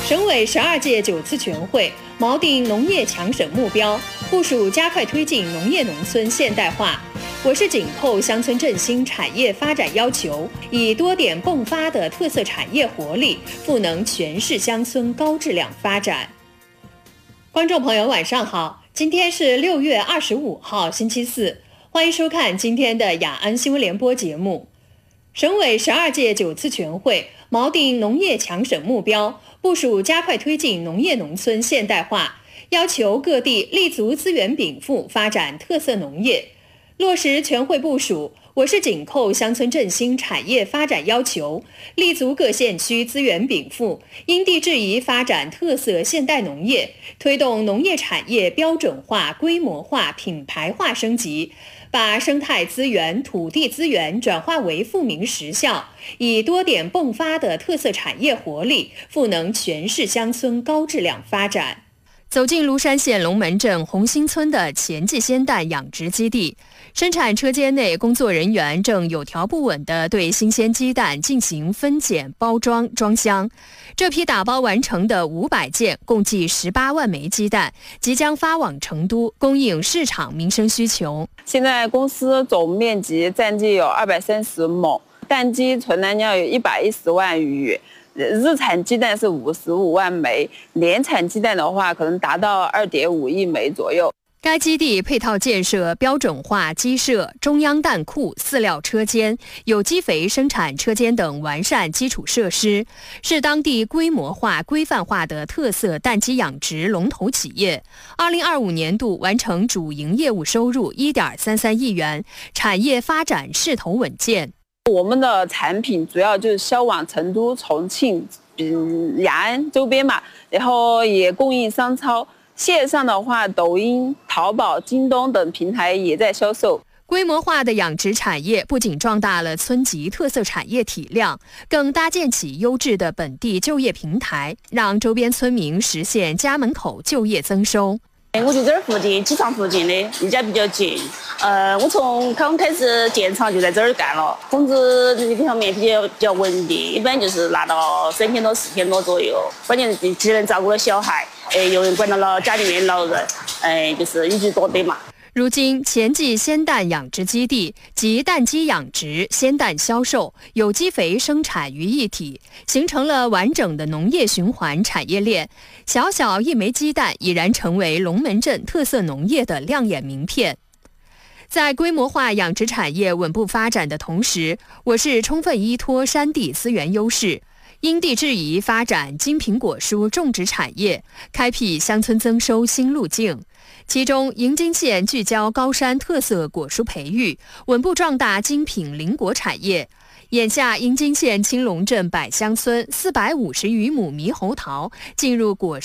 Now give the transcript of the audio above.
省委12届9次全会锚定农业强省目标，部署加快推进农业农村现代化。我市紧扣乡村振兴产业发展要求，以多点迸发的特色产业活力，赋能全市乡村高质量发展。观众朋友，晚上好，今天是6月25号，星期四，欢迎收看今天的雅安新闻联播节目。省委12届9次全会锚定农业强省目标，部署加快推进农业农村现代化，要求各地立足资源禀赋，发展特色农业。落实全会部署，我市紧扣乡村振兴产业发展要求，立足各县区资源禀赋，因地制宜发展特色现代农业，推动农业产业标准化、规模化、品牌化升级，把生态资源、土地资源转化为富民实效，以多点迸发的特色产业活力，赋能全市乡村高质量发展。走进庐山县龙门镇红星村的前记鲜蛋养殖基地，生产车间内工作人员正有条不紊地对新鲜鸡蛋进行分拣、包装、装箱。这批打包完成的500件，共计18万枚鸡蛋，即将发往成都，供应市场民生需求。 现在公司总面积占地有230亩，蛋鸡存栏量有110万余。日产鸡蛋是55万枚，年产鸡蛋的话可能达到2.5亿枚左右。 该基地配套建设标准化鸡舍、中央蛋库、饲料车间、有机肥生产车间等完善基础设施，是当地规模化、规范化的特色蛋鸡养殖龙头企业。2025年度完成主营业务收入1.33亿元，产业发展势头稳健。 我们的产品主要就是销往成都、重庆、雅安周边嘛，然后也供应商超。线上的话，抖音、淘宝、京东等平台也在销售。 规模化的养殖产业不仅壮大了村级特色产业体量，更搭建起优质的本地就业平台，让周边村民实现家门口就业增收。 我就这儿附近，机场附近的，离家比较近。我从刚开始建厂就在这儿干了，工资这方面比较稳定，一般就是拿到3天多、4天多左右。关键是既能照顾了小孩，又能管到了家里面老人，就是一举多得嘛。 如今，前记鲜蛋养殖基地集蛋鸡养殖、鲜蛋销售、有机肥生产于一体，形成了完整的农业循环产业链。小小一枚鸡蛋已然成为龙门镇特色农业的亮眼名片。在规模化养殖产业稳步发展的同时，我市充分依托山地资源优势，因地制宜发展精品果蔬种植产业，开辟乡村增收新路径。其中，迎津县聚焦高山特色果蔬培育，稳步壮大精品林果产业。眼下，迎津县青龙镇百香村450余亩猕猴桃进入果